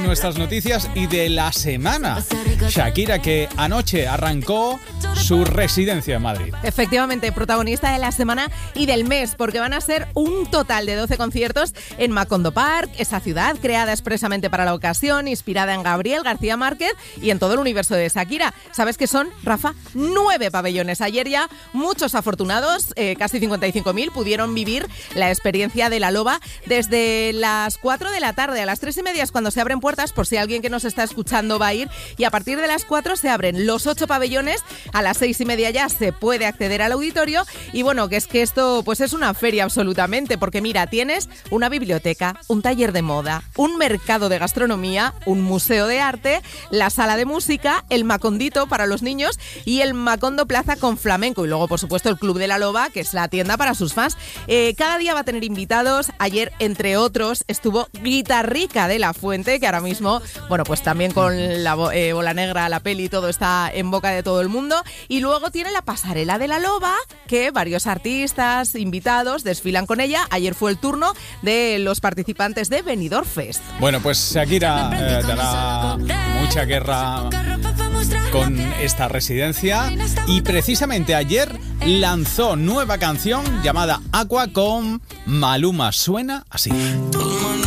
en nuestras noticias y de la semana. Shakira, que anoche arrancó su residencia en Madrid. Efectivamente, protagonista de la semana y del mes, porque van a ser un total de 12 conciertos en Macondo Park, esa ciudad creada expresamente para la ocasión, inspirada en Gabriel García Márquez y en todo el universo de Shakira. ¿Sabes qué son, Rafa? 9 pabellones. Ayer ya muchos afortunados, casi 55.000, pudieron vivir la experiencia de La Loba desde las 4 de la tarde. A las 3:30 es cuando se abren puertas, por si alguien que nos está escuchando va a ir, y a partir de las 4 se abren los 8 pabellones. A las 6:30 ya se puede acceder al auditorio y bueno, que es que esto pues es una feria absolutamente, porque mira, tienes una biblioteca, un taller de moda, un mercado de gastronomía, un museo de arte, la sala de música, el Macondito para los niños y el Macondo Plaza con flamenco, y luego por supuesto el Club de la Loba, que es la tienda para sus fans. Cada día va a tener invitados. Ayer, entre otros, estuvo Guitarrica de la Fuente, que ahora mismo, bueno, pues también con la Bola Negra, la peli, todo está en boca de todo el mundo. Y luego tiene la pasarela de la Loba, que varios artistas invitados desfilan con ella. Ayer fue el turno de los participantes de Benidorm Fest. Bueno, pues Shakira dará mucha guerra con esta residencia y precisamente ayer lanzó nueva canción llamada Aqua con Maluma. Suena así.